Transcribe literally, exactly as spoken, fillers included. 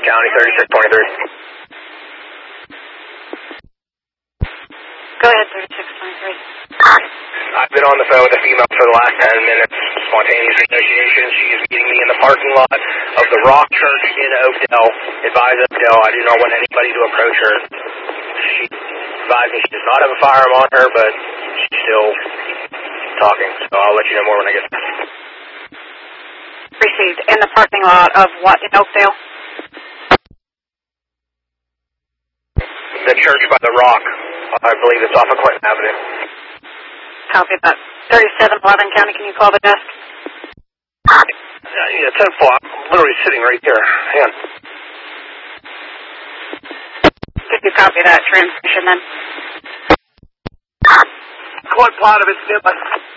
County, thirty-six twenty-three. Go ahead, thirty-six twenty-three. I've been on the phone with a female for the last ten minutes. Spontaneous negotiation. She is meeting me in the parking lot of the Rock Church in Oakdale. Advise Oakdale, I do not want anybody to approach her. She advised me she does not have a firearm on her, but she's still talking. So I'll let you know more when I get there. Received. In the parking lot of what in Oakdale? The church by the Rock. I believe it's off of Clinton Avenue. Copy that. thirty-seven eleven County, can you call the desk? Uh, yeah, ten four. I'm literally sitting right there. Hang on. Could you copy that transmission then? Quite part of it's nearby.